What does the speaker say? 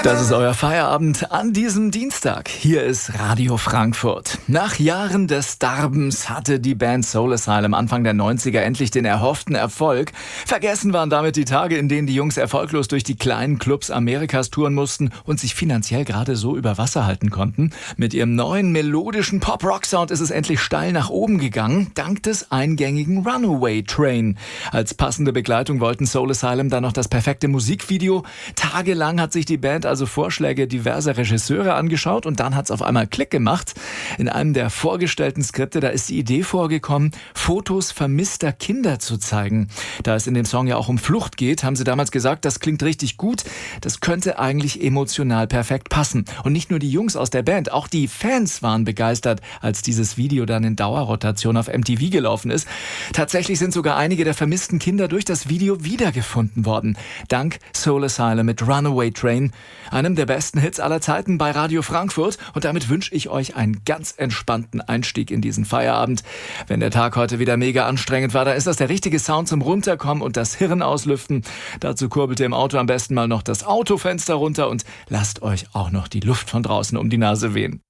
Das ist euer Feierabend an diesem Dienstag. Hier ist Radio Frankfurt. Nach Jahren des Darbens hatte die Band Soul Asylum Anfang der 90er endlich den erhofften Erfolg. Vergessen waren damit die Tage, in denen die Jungs erfolglos durch die kleinen Clubs Amerikas touren mussten und sich finanziell gerade so über Wasser halten konnten. Mit ihrem neuen melodischen Pop-Rock-Sound ist es endlich steil nach oben gegangen, dank des eingängigen Runaway Train. Als passende Begleitung wollten Soul Asylum dann noch das perfekte Musikvideo. Tagelang hat sich die Band also Vorschläge diverser Regisseure angeschaut und dann hat's auf einmal Klick gemacht. In einem der vorgestellten Skripte, da ist die Idee vorgekommen, Fotos vermisster Kinder zu zeigen. Da es in dem Song ja auch um Flucht geht, haben sie damals gesagt, das klingt richtig gut, das könnte eigentlich emotional perfekt passen. Und nicht nur die Jungs aus der Band, auch die Fans waren begeistert, als dieses Video dann in Dauerrotation auf MTV gelaufen ist. Tatsächlich sind sogar einige der vermissten Kinder durch das Video wiedergefunden worden. Dank Soul Asylum mit Runaway Train, einem der besten Hits aller Zeiten bei Radio Frankfurt. Und damit wünsche ich euch einen ganz entspannten Einstieg in diesen Feierabend. Wenn der Tag heute wieder mega anstrengend war, dann ist das der richtige Sound zum Runterkommen und das Hirn auslüften. Dazu kurbelt ihr im Auto am besten mal noch das Autofenster runter und lasst euch auch noch die Luft von draußen um die Nase wehen.